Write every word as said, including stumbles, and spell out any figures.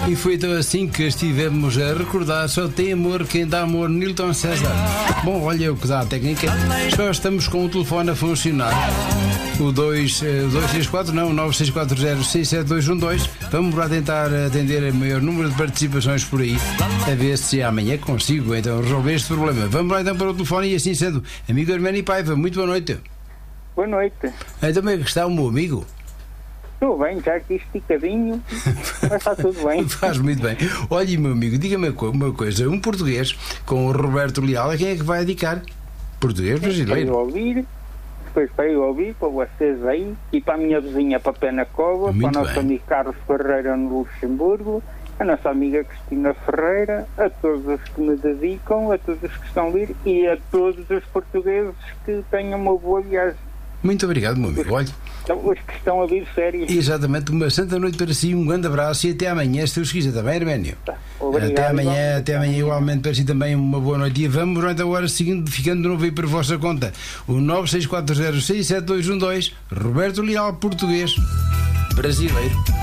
E foi então assim que estivemos a recordar. Só tem amor quem dá amor, Nilton César. Bom, olha o que dá a técnica. Só estamos com o telefone a funcionar. O dois seis quatro, não, nove seis quatro zero seis sete dois um dois. Vamos lá tentar atender o maior número de participações por aí, a ver se amanhã consigo então resolver este problema. Vamos lá então para o telefone e assim sendo. Amigo Arménio Paiva, muito boa noite. Boa noite. Então, como é que está o meu amigo? Estou bem, já aqui esticadinho, mas está tudo bem. Faz muito bem. Olha, meu amigo, diga-me uma coisa. Um português com o Roberto Leal, a quem é que vai dedicar? Português brasileiro? Para eu ouvir, depois para eu ouvir, para vocês aí, e para a minha vizinha, para a Pena Cova, Muito para o nosso bem. amigo Carlos Ferreira no Luxemburgo, a nossa amiga Cristina Ferreira, a todos os que me dedicam, a todos os que estão a ouvir e a todos os portugueses que tenham uma boa viagem. Muito obrigado, meu amigo. Olha, Então, os que estão a vir férias. exatamente, uma santa noite para si, um grande abraço e até amanhã, se Deus quiser, também, Arménio. Obrigado, Até amanhã, igualmente. até amanhã, igualmente para si também, uma boa noite. E vamos durante a hora seguinte, ficando de novo aí por vossa conta. O nove seis quatro zero seis sete dois um dois, Roberto Leal, português brasileiro.